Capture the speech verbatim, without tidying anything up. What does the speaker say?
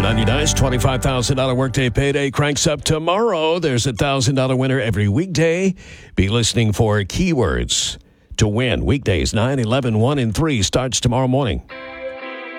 ninety-nine's twenty-five thousand dollars workday payday cranks up tomorrow. There's a one thousand dollars winner every weekday. Be listening for keywords to win. Weekdays nine, eleven, one, and three starts tomorrow morning.